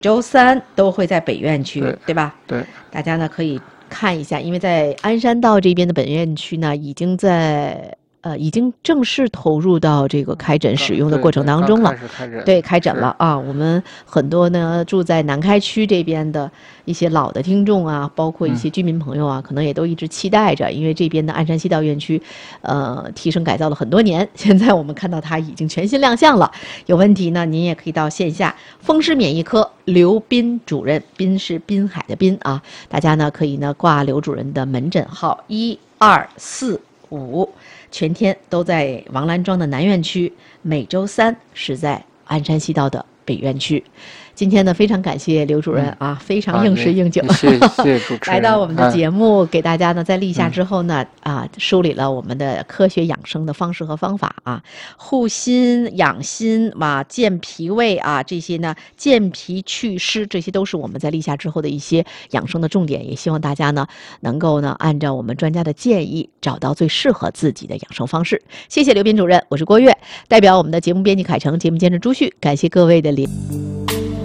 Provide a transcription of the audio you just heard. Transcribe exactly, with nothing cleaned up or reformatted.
周三都会在北院区， 对， 对吧？ 对， 大家呢可以看一下，因为在鞍山道这边的本院区呢，已经在呃已经正式投入到这个开诊使用的过程当中了。 对，对，刚开始开诊， 对，开诊是了啊！我们很多呢住在南开区这边的一些老的听众啊，包括一些居民朋友啊，可能也都一直期待着，因为这边的鞍山西道院区，呃，提升改造了很多年，现在我们看到它已经全新亮相了。有问题呢，您也可以到线下风湿免疫科刘斌主任，斌是滨海的滨啊，大家呢可以呢挂刘主任的门诊号一二四五，全天都在王兰庄的南院区，每周三是在鞍山西道的北院区。今天呢，非常感谢刘主任啊，嗯、非常应时应景， 啊、谢谢主持人来到我们的节目，给大家呢在立夏之后呢、嗯、啊梳理了我们的科学养生的方式和方法啊，护心养心嘛，健脾胃啊，这些呢健脾祛湿，这些都是我们在立夏之后的一些养生的重点，也希望大家呢能够呢按照我们专家的建议，找到最适合自己的养生方式。谢谢刘斌主任，我是郭月，代表我们的节目编辑凯成，节目监制朱旭，感谢各位的聆听。